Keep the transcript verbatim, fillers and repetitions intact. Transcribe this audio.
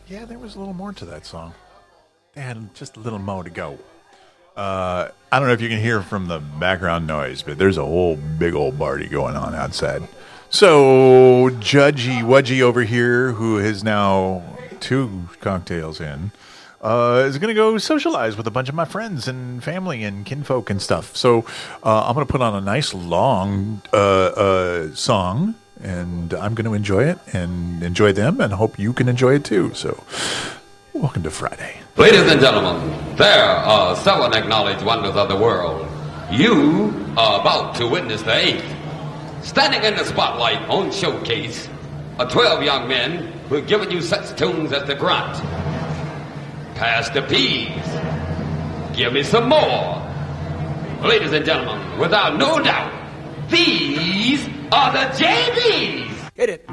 Yeah, there was a little more to that song. They had just a little more to go. Uh, I don't know if you can hear from the background noise, but there's a whole big old party going on outside. So, Judgy Wudgy over here, who is now two cocktails in, uh, is going to go socialize with a bunch of my friends and family and kinfolk and stuff. So, uh, I'm going to put on a nice long uh, uh, song, and I'm going to enjoy it and enjoy them, and hope you can enjoy it too. So, welcome to Friday. Ladies and gentlemen, there are seven acknowledged wonders of the world. You are about to witness the eighth. Standing in the spotlight on Showcase are twelve young men who have given you such tunes as the Grunt, Pass the Peas, Give Me Some More. Ladies and gentlemen, without no doubt, these are the J Bs. Hit it.